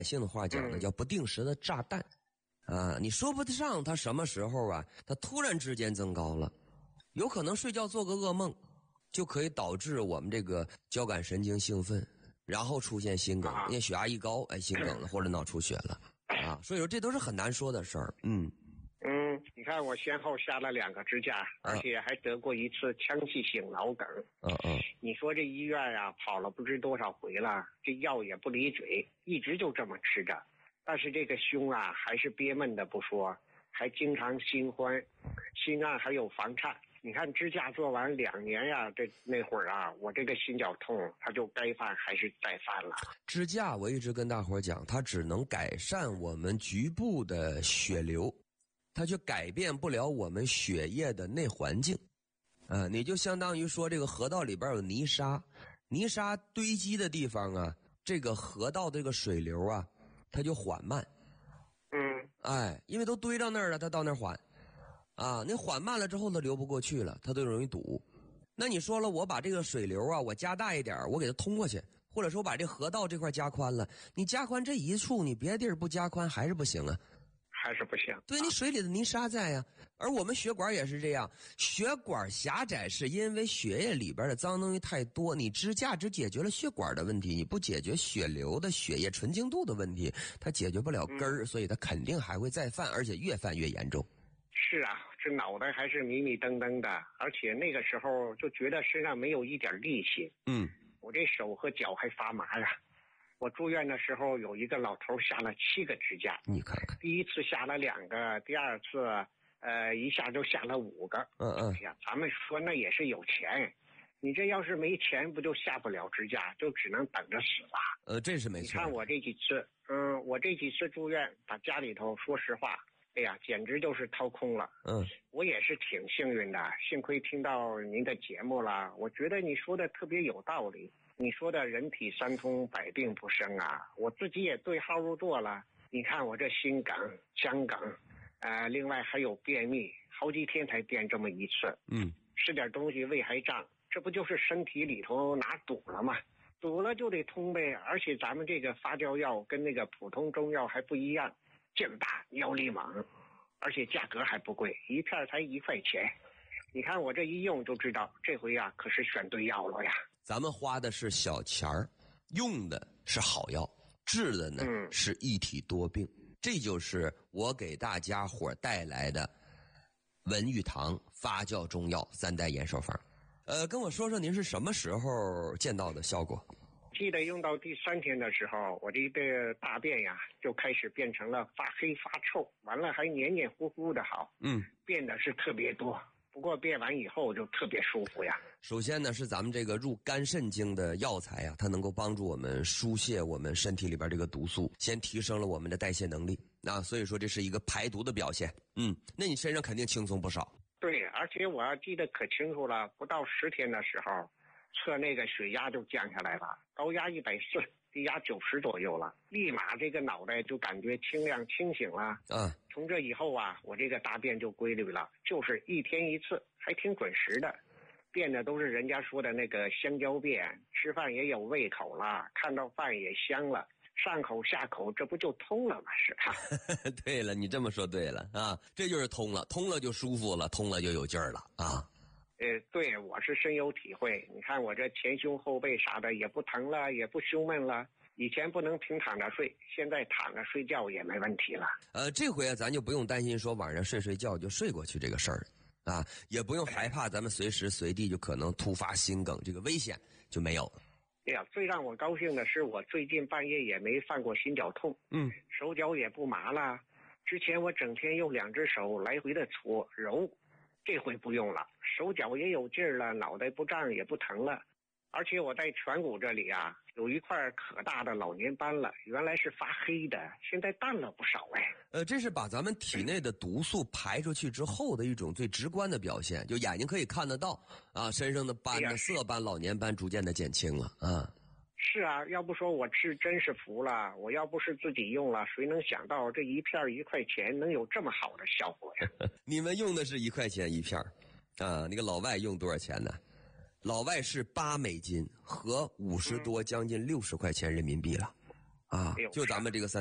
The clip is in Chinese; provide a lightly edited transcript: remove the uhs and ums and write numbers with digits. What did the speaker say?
性的话讲呢，叫不定时的炸弹啊，你说不上它什么时候啊，它突然之间增高了，有可能睡觉做个噩梦，就可以导致我们这个交感神经兴奋，然后出现心梗，因为血压一高，哎，心梗了或者脑出血了啊，所以说这都是很难说的事儿。 你看我先后下了2个支架，而且还得过一次腔隙性脑梗。你说这医院啊，跑了不知多少回了，这药也不离嘴，一直就这么吃着。但是这个胸啊，还是憋闷的不说，还经常心慌，心脏还有房颤。你看支架做完2年呀，那会儿啊，我这个心绞痛，它就该犯还是再犯了。 支架我一直跟大伙儿讲，它只能改善我们局部的血流，它却改变不了我们血液的内环境。你就相当于说这个河道里边有泥沙，泥沙堆积的地方啊，这个河道这个水流啊，它就缓慢。因为都堆到那儿了，它到那儿缓。那缓慢了之后它流不过去了，它就容易堵。那你说了，我把这个水流啊，我加大一点，我给它通过去，或者说把这河道这块加宽了，你加宽这一处，你别的地儿不加宽还是不行啊。 还是不行。 对，你水里的泥沙在呀。而我们血管也是这样，血管狭窄是因为血液里边的脏东西太多，你支架只解决了血管的问题，你不解决血流的血液纯净度的问题，它解决不了根儿，所以它肯定还会再犯，而且越犯越严重。 是啊，这脑袋还是迷迷瞪瞪的，而且那个时候就觉得身上没有一点力气。我这手和脚还发麻呀。我住院的时候，有一个老头下了7个支架， 你看看， 第一次下了2个，第二次一下就下了5个。咱们说那也是有钱，你这要是没钱，不就下不了支架，就只能等着死了。 这是没错。 你看我这几次住院，把家里头说实话，哎呀，简直就是掏空了。我也是挺幸运的，幸亏听到您的节目了，我觉得你说的特别有道理。你说的人体三通百病不生啊，我自己也对号入座了。你看我这心梗、腔梗，另外还有便秘，好几天才便这么一次。吃点东西胃还胀，这不就是身体里头哪堵了吗？堵了就得通呗。而且咱们这个发酵药跟那个普通中药还不一样，劲儿大，药力猛，而且价格还不贵，一片才1块钱。你看我这一用就知道，这回啊可是选对药了呀。 咱们花的是小钱儿，用的是好药，治的呢是一体多病。这就是我给大家伙带来的文玉堂发酵中药3代延寿方。跟我说说您是什么时候见到的效果？ 记得用到第3天的时候，我这个大便呀就开始变成了发黑发臭，完了还黏黏糊糊的好。变的是特别多。不过变完以后就特别舒服呀。 首先呢，是咱们这个入肝肾经的药材啊，它能够帮助我们疏泄我们身体里边这个毒素，先提升了我们的代谢能力。所以说这是一个排毒的表现。那你身上肯定轻松不少。 对，而且我要记得可清楚了，不到10天的时候，测那个血压就降下来了，高压140，低压90左右了，立马这个脑袋就感觉清亮清醒了。从这以后啊，我这个大便就规律了，就是1天1次，还挺准时的。变的都是人家说的那个香蕉便，吃饭也有胃口了，看到饭也香了，上口下口，这不就通了吗？是吧？ 对了，你这么说对了啊，这就是通了，通了就舒服了，通了就有劲儿了啊。 对，我是深有体会。你看我这前胸后背啥的也不疼了，也不胸闷了。以前不能平躺着睡，现在躺着睡觉也没问题了。 这回啊，咱就不用担心说晚上睡觉就睡过去这个事儿啊，也不用害怕咱们随时随地就可能突发心梗这个危险就没有了。 哎呀，最让我高兴的是，我最近半夜也没犯过心绞痛，手脚也不麻了。之前我整天用2只手来回的搓揉，这回不用了，手脚也有劲儿了，脑袋不胀也不疼了。而且我在颧骨这里啊，有一块可大的老年斑了，原来是发黑的，现在淡了不少哎。 这是把咱们体内的毒素排出去之后的一种最直观的表现，就眼睛可以看得到啊，身上的斑的色斑、老年斑逐渐的减轻了啊。 是啊，要不说我真是服了，我要不是自己用了，谁能想到这一片1块钱能有这么好的效果呀？ 你们用的是1块钱一片啊，那个老外用多少钱呢？老外是$8，合50多将近60块钱人民币了。 啊，就咱们这个